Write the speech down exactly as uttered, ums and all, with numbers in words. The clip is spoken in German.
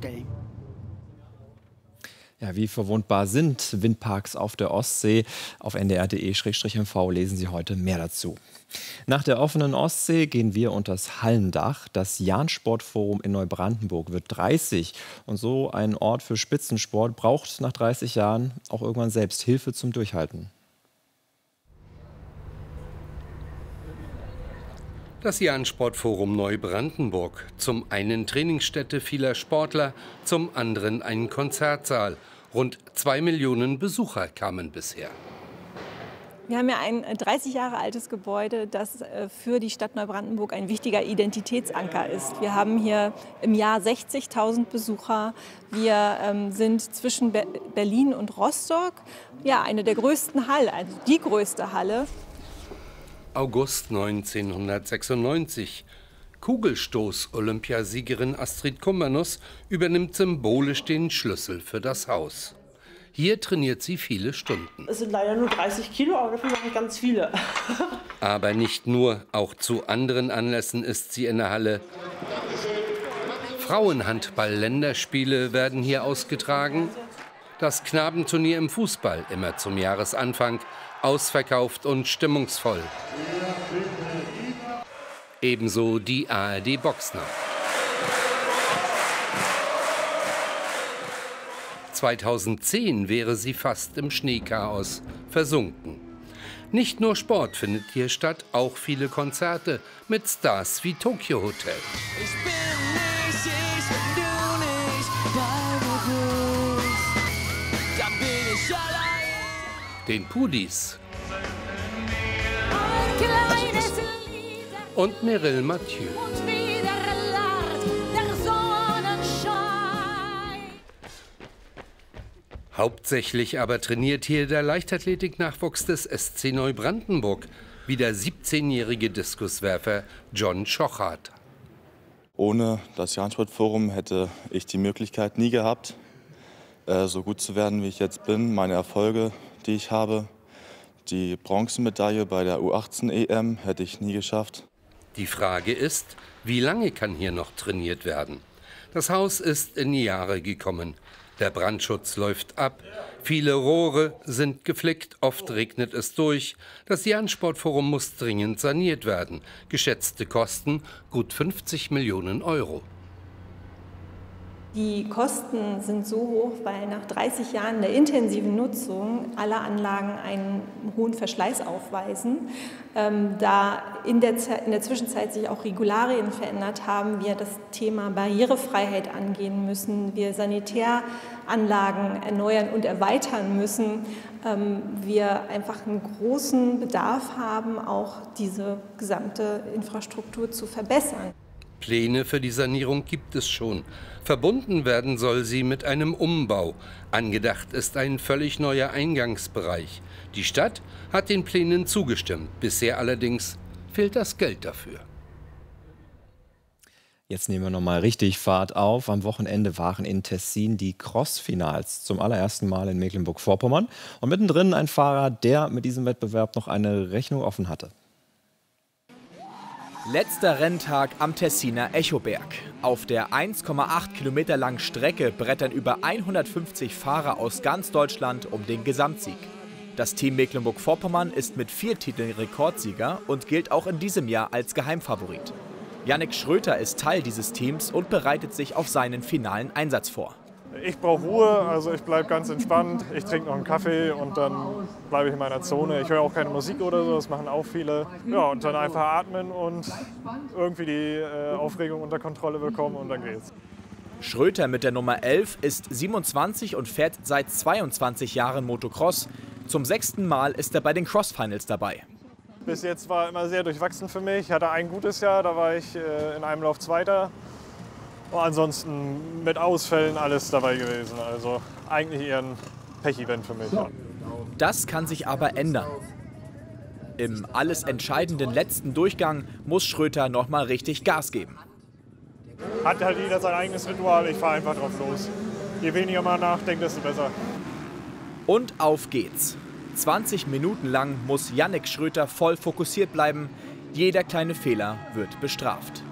vorstellen. Ja, wie verwundbar sind Windparks auf der Ostsee? Auf n d r punkt d e Schrägstrich m v lesen Sie heute mehr dazu. Nach der offenen Ostsee gehen wir unters Hallendach. Das Jahn-Sportforum in Neubrandenburg wird dreißig. Und so ein Ort für Spitzensport braucht nach dreißig Jahren auch irgendwann selbst Hilfe zum Durchhalten. Das Jahn-Sportforum Neubrandenburg. Zum einen Trainingsstätte vieler Sportler, zum anderen ein Konzertsaal. Rund zwei Millionen Besucher kamen bisher. Wir haben ja ein dreißig Jahre altes Gebäude, das für die Stadt Neubrandenburg ein wichtiger Identitätsanker ist. Wir haben hier im Jahr sechzigtausend Besucher. Wir ähm, sind zwischen Be- Berlin und Rostock ja, eine der größten Hallen, also die größte Halle. August neunzehnhundertsechsundneunzig. Kugelstoß-Olympiasiegerin Astrid Kummernuss übernimmt symbolisch den Schlüssel für das Haus. Hier trainiert sie viele Stunden. Es sind leider nur dreißig Kilo, aber dafür mache ich ganz viele. Aber nicht nur, auch zu anderen Anlässen ist sie in der Halle. Frauenhandball-Länderspiele werden hier ausgetragen. Das Knabenturnier im Fußball immer zum Jahresanfang, ausverkauft und stimmungsvoll. Ebenso die A R D-Boxnacht. zweitausendzehn wäre sie fast im Schneechaos versunken. Nicht nur Sport findet hier statt, auch viele Konzerte mit Stars wie Tokyo Hotel. Ich bin nicht ich, wenn du nicht bei mir bist. Da bin ich allein. Den Pudis. Ein kleines Lied Und Meryl Mathieu. und wieder lacht der Sonnenschein. Hauptsächlich aber trainiert hier der Leichtathletik-Nachwuchs des S C Neubrandenburg, wie der siebzehnjährige Diskuswerfer John Schochart. Ohne das Jahn-Sportforum hätte ich die Möglichkeit nie gehabt, äh, so gut zu werden, wie ich jetzt bin. Meine Erfolge, die ich habe, die Bronzemedaille bei der U achtzehn E M hätte ich nie geschafft. Die Frage ist, wie lange kann hier noch trainiert werden? Das Haus ist in die Jahre gekommen. Der Brandschutz läuft ab. Viele Rohre sind geflickt, oft regnet es durch. Das Jahn-Sportforum muss dringend saniert werden. Geschätzte Kosten gut fünfzig Millionen Euro. Die Kosten sind so hoch, weil nach dreißig Jahren der intensiven Nutzung alle Anlagen einen hohen Verschleiß aufweisen. Ähm, da in der, in der Zwischenzeit sich auch Regularien verändert haben, wir das Thema Barrierefreiheit angehen müssen, wir Sanitäranlagen erneuern und erweitern müssen, ähm, wir einfach einen großen Bedarf haben, auch diese gesamte Infrastruktur zu verbessern. Pläne für die Sanierung gibt es schon. Verbunden werden soll sie mit einem Umbau. Angedacht ist ein völlig neuer Eingangsbereich. Die Stadt hat den Plänen zugestimmt. Bisher allerdings fehlt das Geld dafür. Jetzt nehmen wir noch mal richtig Fahrt auf. Am Wochenende waren in Tessin die Cross-Finals zum allerersten Mal in Mecklenburg-Vorpommern. Und mittendrin ein Fahrer, der mit diesem Wettbewerb noch eine Rechnung offen hatte. Letzter Renntag am Tessiner Echoberg. Auf der eins Komma acht Kilometer langen Strecke brettern über hundertfünfzig Fahrer aus ganz Deutschland um den Gesamtsieg. Das Team Mecklenburg-Vorpommern ist mit vier Titeln Rekordsieger und gilt auch in diesem Jahr als Geheimfavorit. Jannik Schröter ist Teil dieses Teams und bereitet sich auf seinen finalen Einsatz vor. Ich brauche Ruhe, also ich bleibe ganz entspannt. Ich trinke noch einen Kaffee und dann bleibe ich in meiner Zone. Ich höre auch keine Musik oder so, das machen auch viele. Ja, und dann einfach atmen und irgendwie die äh, Aufregung unter Kontrolle bekommen und dann geht's. Schröter mit der Nummer elf ist siebenundzwanzig und fährt seit zweiundzwanzig Jahren Motocross. Zum sechsten Mal ist er bei den Cross-Finals dabei. Bis jetzt war immer sehr durchwachsen für mich. Ich hatte ein gutes Jahr, da war ich äh, in einem Lauf Zweiter. Und ansonsten mit Ausfällen alles dabei gewesen. Also eigentlich eher ein Pech-Event für mich. Das kann sich aber ändern. Im alles entscheidenden letzten Durchgang muss Schröter noch mal richtig Gas geben. Hat halt jeder sein eigenes Ritual, ich fahre einfach drauf los. Je weniger man nachdenkt, desto besser. Und auf geht's. zwanzig Minuten lang muss Jannik Schröter voll fokussiert bleiben. Jeder kleine Fehler wird bestraft.